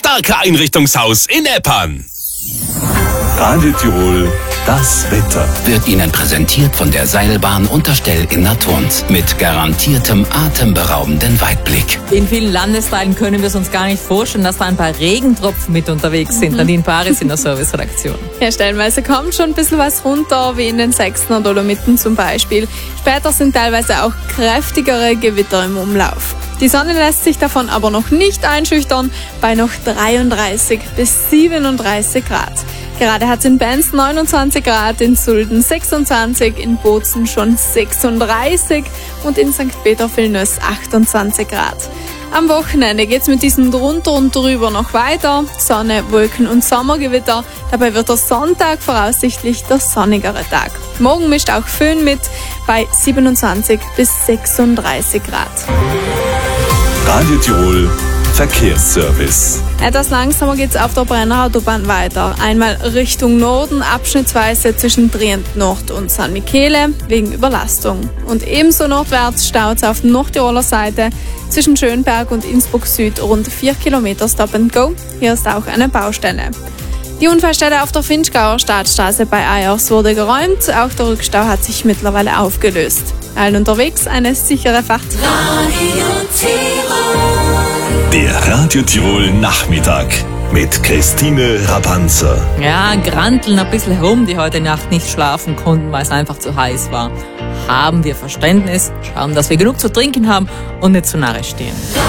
Starker Einrichtungshaus in Eppern. Radio Tirol, das Wetter. Wird Ihnen präsentiert von der Seilbahn Unterstell in Naturns mit garantiertem atemberaubenden Weitblick. In vielen Landesteilen können wir es uns gar nicht vorstellen, dass da ein paar Regentropfen mit unterwegs sind. Nadine Paris in der Serviceredaktion. Ja, stellenweise kommt schon ein bisschen was runter, wie in den Sechstener Dolomiten zum Beispiel. Später sind teilweise auch kräftigere Gewitter im Umlauf. Die Sonne lässt sich davon aber noch nicht einschüchtern, bei noch 33 bis 37 Grad. Gerade hat es in Benz 29 Grad, in Sulden 26, in Bozen schon 36 und in St. Peter-Vilnius 28 Grad. Am Wochenende geht's mit diesem drunter und drüber noch weiter. Sonne, Wolken und Sommergewitter. Dabei wird der Sonntag voraussichtlich der sonnigere Tag. Morgen mischt auch Föhn mit bei 27 bis 36 Grad. Radio Tirol, Verkehrsservice. Etwas langsamer geht's auf der Brenner-Autobahn weiter. Einmal Richtung Norden, abschnittsweise zwischen Trient Nord und San Michele wegen Überlastung. Und ebenso nordwärts staut's auf Nordtiroler Seite zwischen Schönberg und Innsbruck Süd rund 4 Kilometer Stop and Go. Hier ist auch eine Baustelle. Die Unfallstelle auf der Finchgauer Staatsstraße bei Ayers wurde geräumt. Auch der Rückstau hat sich mittlerweile aufgelöst. Allen unterwegs eine sichere Fahrt. Der Radio Tirol Nachmittag mit Christine Rabanzer. Ja, granteln ein bisschen herum, die heute Nacht nicht schlafen konnten, weil es einfach zu heiß war. Haben wir Verständnis, schauen, dass wir genug zu trinken haben und nicht zu nahe stehen.